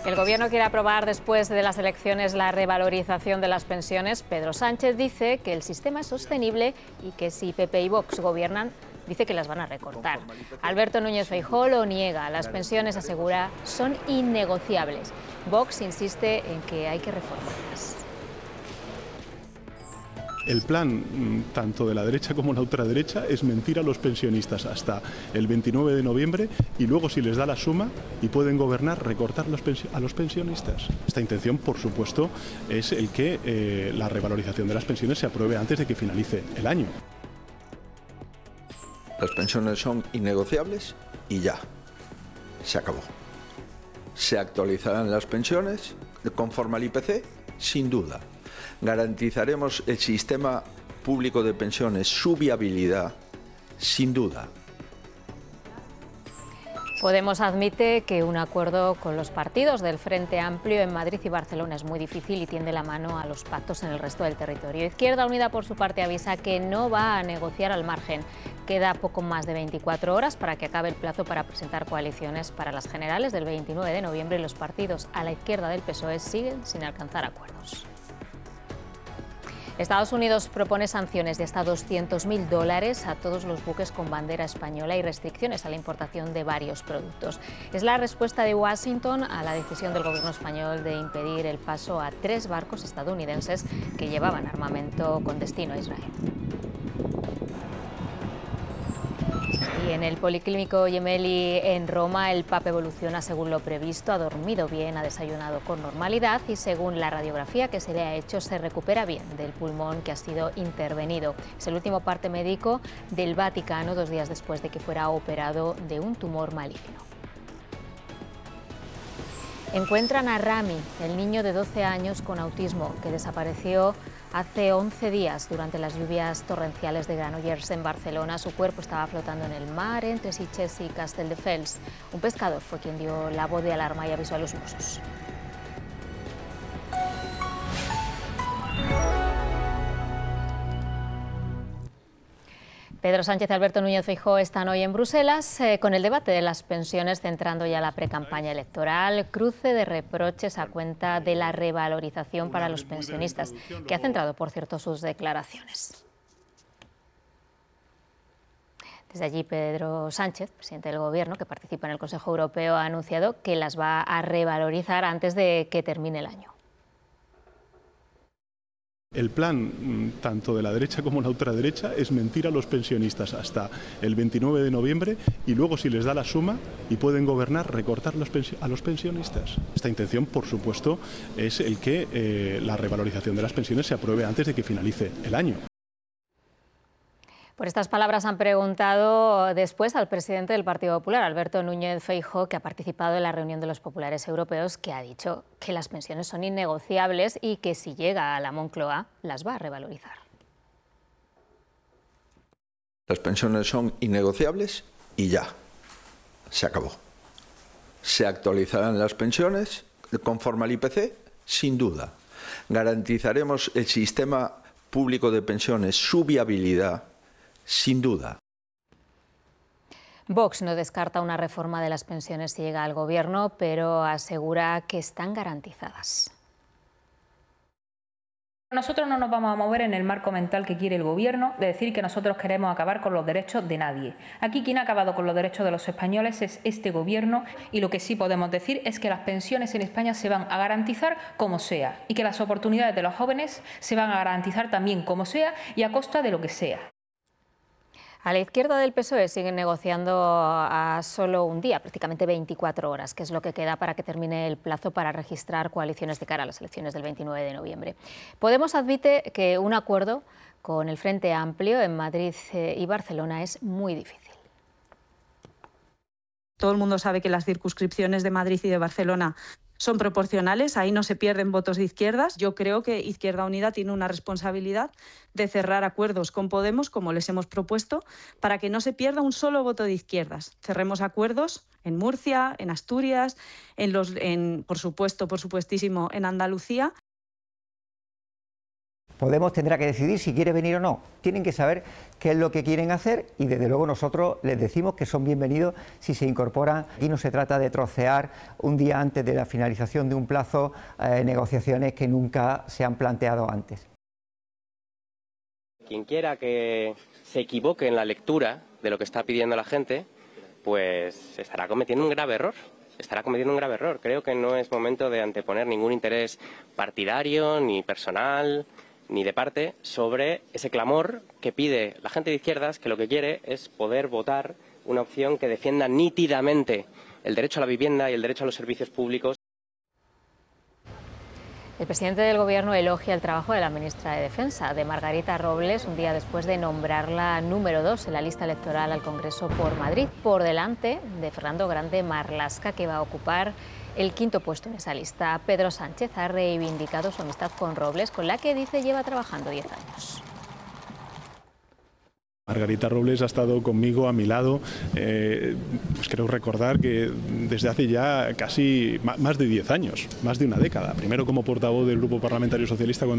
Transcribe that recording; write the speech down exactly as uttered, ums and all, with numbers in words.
El Gobierno quiere aprobar después de las elecciones la revalorización de las pensiones. Pedro Sánchez dice que el sistema es sostenible y que si P P y Vox gobiernan, dice que las van a recortar. Alberto Núñez Feijóo lo niega. Las pensiones, asegura, son innegociables. Vox insiste en que hay que reformarlas. El plan, tanto de la derecha como la ultraderecha, es mentir a los pensionistas hasta el veintinueve de noviembre y luego, si les da la suma y pueden gobernar, recortar los a los pensionistas. Esta intención, por supuesto, es el que eh, la revalorización de las pensiones se apruebe antes de que finalice el año. Las pensiones son innegociables y ya, se acabó. Se actualizarán las pensiones conforme al I P C, sin duda. Garantizaremos el sistema público de pensiones, su viabilidad, sin duda. Podemos admite que un acuerdo con los partidos del Frente Amplio en Madrid y Barcelona es muy difícil y tiende la mano a los pactos en el resto del territorio. Izquierda Unida, por su parte, avisa que no va a negociar al margen. Queda poco más de veinticuatro horas para que acabe el plazo para presentar coaliciones para las generales del veintinueve de noviembre y los partidos a la izquierda del P S O E siguen sin alcanzar acuerdos. Estados Unidos propone sanciones de hasta doscientos mil dólares a todos los buques con bandera española y restricciones a la importación de varios productos. Es la respuesta de Washington a la decisión del gobierno español de impedir el paso a tres barcos estadounidenses que llevaban armamento con destino a Israel. Y en el Policlínico Gemelli en Roma, el Papa evoluciona según lo previsto, ha dormido bien, ha desayunado con normalidad y según la radiografía que se le ha hecho se recupera bien del pulmón que ha sido intervenido. Es el último parte médico del Vaticano dos días después de que fuera operado de un tumor maligno. Encuentran a Rami, el niño de doce años con autismo que desapareció hace once días durante las lluvias torrenciales de Granollers en Barcelona. Su cuerpo estaba flotando en el mar entre Sitges y Castelldefels. Un pescador fue quien dio la voz de alarma y avisó a los Mossos. Pedro Sánchez y Alberto Núñez Feijóo están hoy en Bruselas eh, con el debate de las pensiones, centrando ya la precampaña electoral. Cruce de reproches a cuenta de la revalorización para los pensionistas, que ha centrado, por cierto, sus declaraciones. Desde allí, Pedro Sánchez, presidente del Gobierno, que participa en el Consejo Europeo, ha anunciado que las va a revalorizar antes de que termine el año. El plan, tanto de la derecha como la ultraderecha, es mentir a los pensionistas hasta el veintinueve de noviembre y luego, si les da la suma y pueden gobernar, recortar los a los pensionistas. Esta intención, por supuesto, es el que eh, la revalorización de las pensiones se apruebe antes de que finalice el año. Por estas palabras han preguntado después al presidente del Partido Popular, Alberto Núñez Feijóo, que ha participado en la reunión de los populares europeos, que ha dicho que las pensiones son innegociables y que si llega a la Moncloa las va a revalorizar. Las pensiones son innegociables y ya, se acabó. Se actualizarán las pensiones conforme al I P C, sin duda. Garantizaremos el sistema público de pensiones, su viabilidad, sin duda. Vox no descarta una reforma de las pensiones si llega al Gobierno, pero asegura que están garantizadas. Nosotros no nos vamos a mover en el marco mental que quiere el Gobierno de decir que nosotros queremos acabar con los derechos de nadie. Aquí quien ha acabado con los derechos de los españoles es este Gobierno, y lo que sí podemos decir es que las pensiones en España se van a garantizar como sea y que las oportunidades de los jóvenes se van a garantizar también como sea y a costa de lo que sea. A la izquierda del P S O E siguen negociando a solo un día, prácticamente veinticuatro horas, que es lo que queda para que termine el plazo para registrar coaliciones de cara a las elecciones del veintinueve de noviembre. Podemos admite que un acuerdo con el Frente Amplio en Madrid y Barcelona es muy difícil. Todo el mundo sabe que las circunscripciones de Madrid y de Barcelona son proporcionales, ahí no se pierden votos de izquierdas. Yo creo que Izquierda Unida tiene una responsabilidad de cerrar acuerdos con Podemos, como les hemos propuesto, para que no se pierda un solo voto de izquierdas. Cerremos acuerdos en Murcia, en Asturias, en los, en, por supuesto, por supuestísimo, en Andalucía. Podemos tendrá que decidir si quiere venir o no. Tienen que saber qué es lo que quieren hacer y desde luego nosotros les decimos que son bienvenidos si se incorporan. Aquí no se trata de trocear un día antes de la finalización de un plazo eh, negociaciones que nunca se han planteado antes. Quien quiera que se equivoque en la lectura de lo que está pidiendo la gente, pues estará cometiendo un grave error. Estará cometiendo un grave error. Creo que no es momento de anteponer ningún interés partidario, ni personal, ni de parte, sobre ese clamor que pide la gente de izquierdas, que lo que quiere es poder votar una opción que defienda nítidamente el derecho a la vivienda y el derecho a los servicios públicos. El presidente del Gobierno elogia el trabajo de la ministra de Defensa, de Margarita Robles, un día después de nombrarla número dos en la lista electoral al Congreso por Madrid, por delante de Fernando Grande Marlaska, que va a ocupar el quinto puesto en esa lista. Pedro Sánchez ha reivindicado su amistad con Robles, con la que dice lleva trabajando diez años. Margarita Robles ha estado conmigo a mi lado, eh, pues creo recordar que desde hace ya casi más de diez años, más de una década. Primero como portavoz del Grupo Parlamentario Socialista cuando